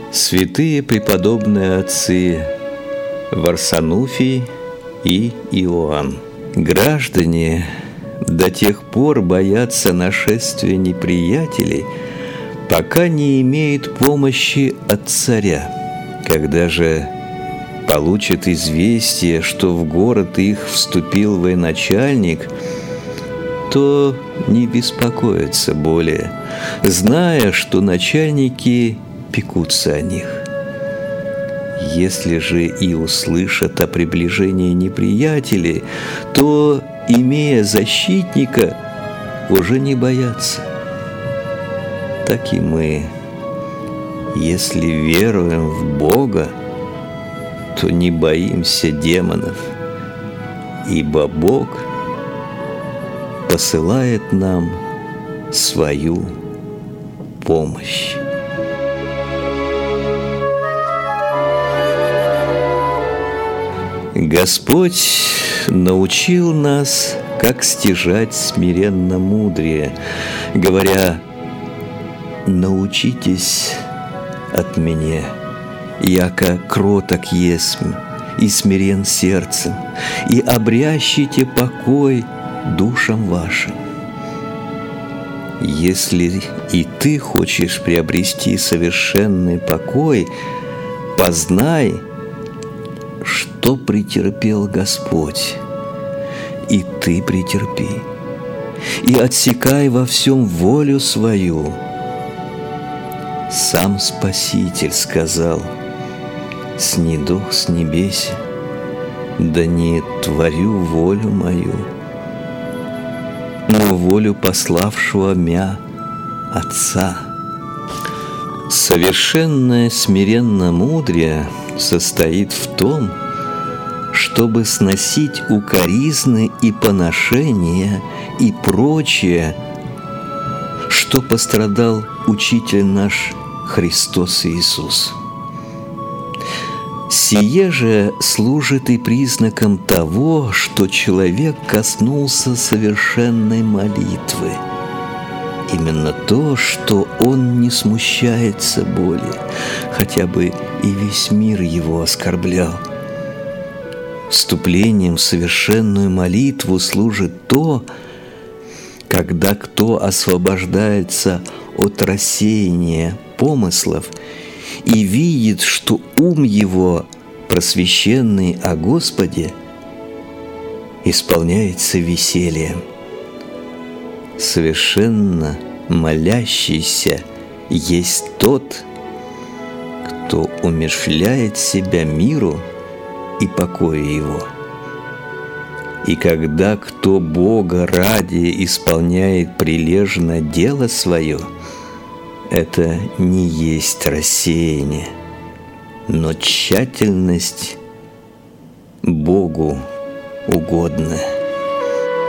Святые преподобные отцы Варсонофий и Иоанн. Граждане до тех пор боятся нашествия неприятелей, пока не имеют помощи от царя. Когда же получат известие, что в город их вступил военачальник, то не беспокоятся более, зная, что начальники пекутся о них. Если же и услышат о приближении неприятелей, то, имея защитника, уже не боятся. Так и мы, если веруем в Бога, то не боимся демонов, ибо Бог посылает нам свою помощь. Господь научил нас, как стяжать смиренно мудрее, говоря: «Научитесь от меня, яко кроток есмь, и смирен сердцем, и обрящите покой душам вашим». Если и ты хочешь приобрести совершенный покой, познай, что претерпел Господь, и ты претерпи, и отсекай во всем волю свою. Сам Спаситель сказал: «Снидох с небеси, да не творю волю мою, но волю пославшего мя Отца». Совершенное смиренно-мудрее состоит в том, чтобы сносить укоризны и поношения и прочее, что пострадал Учитель наш Христос Иисус. Сие же служит и признаком того, что человек коснулся совершенной молитвы. Именно то, что он не смущается боли, хотя бы и весь мир его оскорблял. Вступлением в совершенную молитву служит то, когда кто освобождается от рассеяния помыслов и видит, что ум его, просвещенный о Господе, исполняется весельем. Совершенно молящийся есть тот, кто умерщвляет себя миру и покою его. И когда кто Бога ради исполняет прилежно дело свое, это не есть рассеяние, но тщательность Богу угодная.